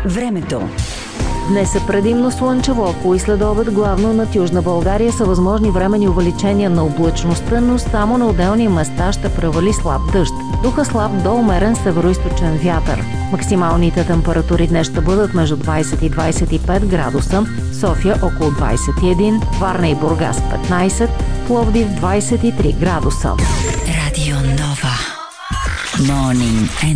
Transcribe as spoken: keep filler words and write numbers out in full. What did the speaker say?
Времето. Днес е предимно слънчево, по и следобед главно над Южна България са възможни временни увеличения на облачността, но само на отделни места ще превали слаб дъжд. Духа слаб до умерен североизточен вятър. Максималните температури днес ще бъдат между двайсет и двайсет и пет градуса, София около двайсет и един, Варна и Бургас петнайсет, Пловдив двайсет и три градуса. Радио Нова. Morning